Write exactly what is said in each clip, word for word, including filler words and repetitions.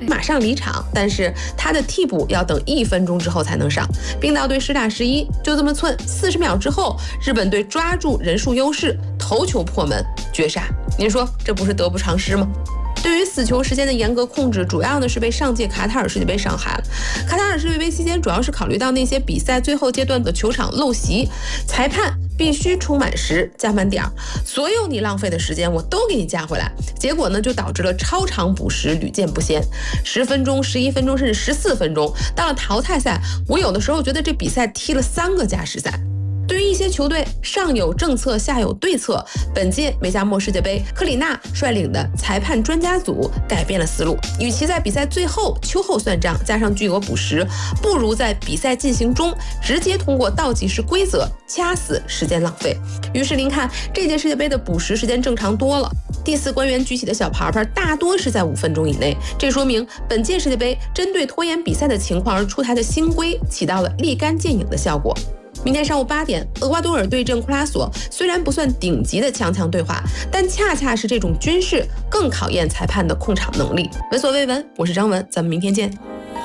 马上离场，但是他的替补要等一分钟之后才能上。冰岛队十打十一，就这么寸，四十秒之后，日本队抓住人数优势，头球破门绝杀。您说这不是得不偿失吗？对于死球时间的严格控制，主要呢是被上届卡塔尔世界杯伤害了。卡塔尔世界杯期间，主要是考虑到那些比赛最后阶段的球场陋习，裁判必须充满时加满点，所有你浪费的时间我都给你加回来。结果呢，就导致了超长补时屡见不鲜，十分钟、十一分钟，甚至十四分钟。到了淘汰赛，我有的时候觉得这比赛踢了三个加时赛。对于一些球队，上有政策，下有对策。本届梅加莫世界杯，克里纳率领的裁判专家组改变了思路，与其在比赛最后秋后算账，加上巨额补时，不如在比赛进行中直接通过倒计时规则掐死时间浪费。于是您看，这届世界杯的补时时间正常多了。第四官员举起的小牌牌大多是在五分钟以内，这说明本届世界杯针对拖延比赛的情况而出台的新规起到了立竿见影的效果。明天上午八点，厄瓜多尔对阵库拉索，虽然不算顶级的强强对话，但恰恰是这种军事更考验裁判的控场能力。闻所未闻，我是张文，咱们明天见。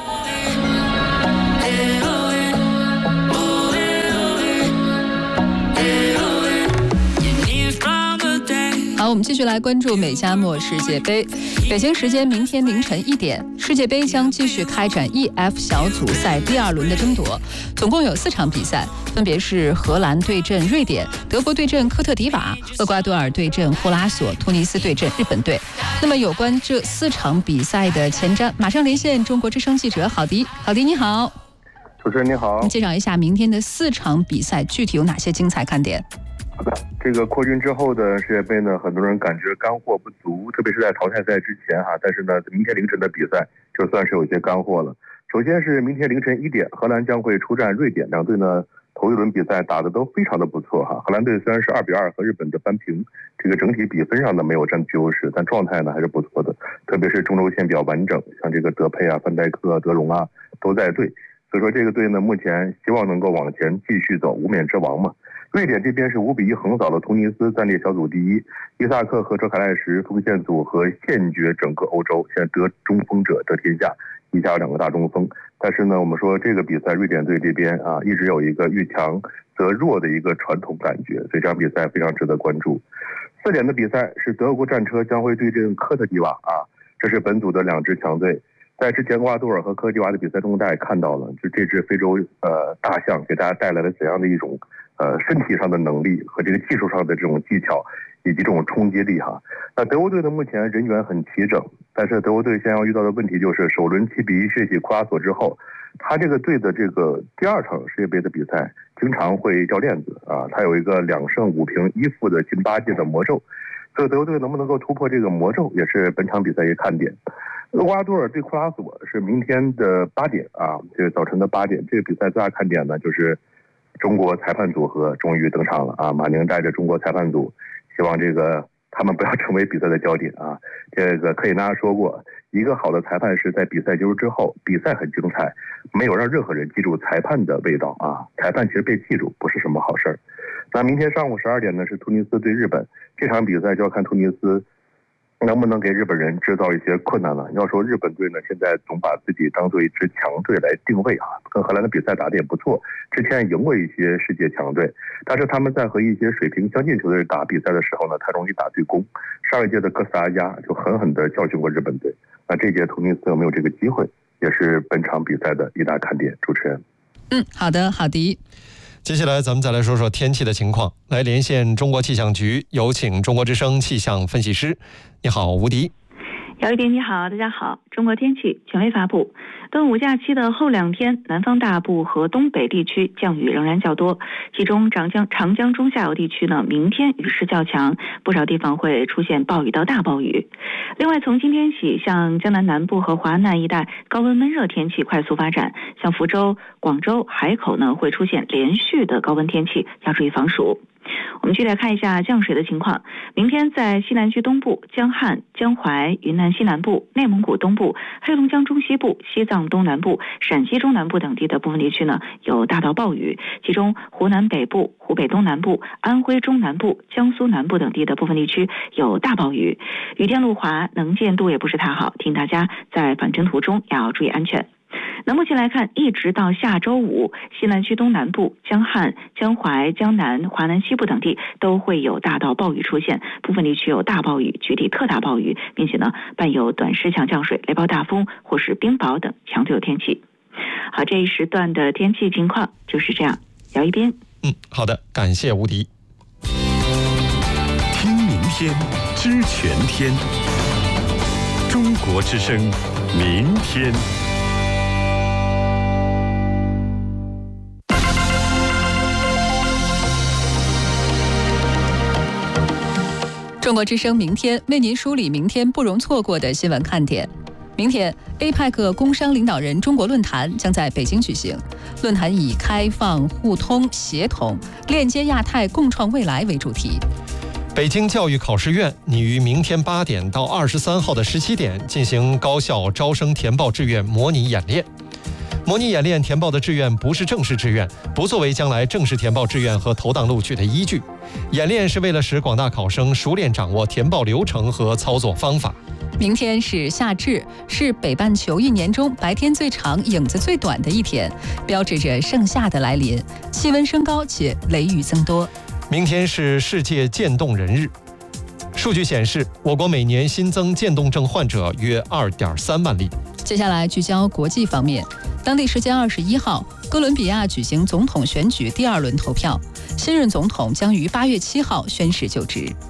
好，我们继续来关注美加墨世界杯。北京时间明天凌晨一点，世界杯将继续开展 E F 小组赛第二轮的争夺，总共有四场比赛，分别是荷兰对阵瑞典、德国对阵科特迪瓦、厄瓜多尔对阵库拉索、突尼斯对阵日本队。那么有关这四场比赛的前瞻，马上连线中国之声记者郝迪。郝迪你好。 主持人你好。 介绍一下明天的四场比赛具体有哪些精彩看点？ 好的，这个扩军之后的世界杯呢，很多人感觉干货不足，特别是在淘汰赛之前哈。但是呢，明天凌晨的比赛就算是有些干货了。首先是明天凌晨一点，荷兰将会出战瑞典，两队呢头一轮比赛打得都非常的不错哈。荷兰队虽然是二比二和日本的扳平，这个整体比分上呢没有占据优势，但状态呢还是不错的，特别是中轴线比较完整，像这个德佩啊、范戴克、德容啊都在队，所以说这个队呢目前希望能够往前继续走，无冕之王嘛。瑞典这边是五比一横扫了突尼斯，暂列小组第一。伊萨克和哲凯赖什锋线组合现绝整个欧洲，现在得中锋者得天下，一家有两个大中锋。但是呢，我们说这个比赛瑞典队这边啊，一直有一个遇强则弱的一个传统感觉，所以这场比赛非常值得关注。四点的比赛是德国战车将会对阵科特迪瓦啊，这是本组的两支强队。在之前厄瓜多尔和科特迪瓦的比赛中，大家也看到了，就这支非洲呃大象给大家带来了怎样的一种呃身体上的能力和这个技术上的这种技巧以及这种冲击力哈。那德国队呢目前人员很齐整，但是德国队现在要遇到的问题就是首轮七比一血洗库拉索之后，他这个队的这个第二场世界杯的比赛经常会掉链子啊，他有一个两胜五平一负的进八届的魔咒，所以德国队能不能够突破这个魔咒也是本场比赛一个看点。厄瓜多尔对库拉索是明天的八点啊，这个早晨的八点。这个比赛最大看点呢，就是中国裁判组合终于登场了啊！马宁带着中国裁判组，希望这个他们不要成为比赛的焦点啊。这个克里纳说过，一个好的裁判是在比赛结束之后，比赛很精彩，没有让任何人记住裁判的味道啊。裁判其实被记住不是什么好事儿。那明天上午十二点呢，是突尼斯对日本，这场比赛就要看突尼斯能不能给日本人制造一些困难了？要说日本队呢，现在总把自己当做一支强队来定位啊，跟荷兰的比赛打得也不错，之前赢过一些世界强队，但是他们在和一些水平相近球队打比赛的时候呢，太容易打对攻。上一届的哥斯达黎加就狠狠地教训过日本队，那这届突尼斯有没有这个机会，也是本场比赛的一大看点。主持人， 嗯，好的，好的。 接下来咱们再来说说天气的情况，来连线中国气象局，有请中国之声气象分析师。你好，吴迪。 姚一迪你好，大家好。中国天气权威发布，端午假期的后两天，南方大部和东北地区降雨仍然较多，其中长江长江中下游地区呢，明天雨势较强，不少地方会出现暴雨到大暴雨。另外，从今天起，像江南南部和华南一带高温闷热天气快速发展，像福州、广州、海口呢会出现连续的高温天气，要注意防暑。 我们继续来看一下降水的情况。明天在西南区东部、江汉、江淮、云南西南部、内蒙古东部、黑龙江中西部、西藏东南部、陕西中南部等地的部分地区呢有大到暴雨，其中湖南北部、湖北东南部、安徽中南部、江苏南部等地的部分地区有大暴雨，雨天路滑，能见度也不是太好，请大家在返程途中要注意安全。那目前来看，一直到下周五，西南区东南部、江汉、江淮、江南、华南西部等地都会有大到暴雨出现，部分地区有大暴雨、局地特大暴雨，并且呢伴有短时强降水、雷暴大风或是冰雹等强对流天气。好，这一时段的天气情况就是这样。姚一边， 嗯，好的，感谢吴迪。 听明天，知全天。中国之声，明天。 中国之声明天为您梳理明天不容错过的新闻看点。明天 A P E C 工商领导人中国论坛将在北京举行，论坛以开放、互通、协同、链接亚太、共创未来为主题。 北京教育考试院拟于明天八点到二十三号的十七点进行高校招生填报志愿模拟演练。模拟演练填报的志愿不是正式志愿，不作为将来正式填报志愿和投档录取的依据。演练是为了使广大考生熟练掌握填报流程和操作方法。 明天是夏至，是北半球一年中白天最长、影子最短的一天，标志着盛夏的来临，气温升高且雷雨增多。 明天是世界渐冻人日。数据显示，我国每年新增渐冻症患者约 二点三万例。 接下来聚焦国际方面，当地时间二十一号，哥伦比亚举行总统选举第二轮投票，新任总统将于八月七号宣誓就职。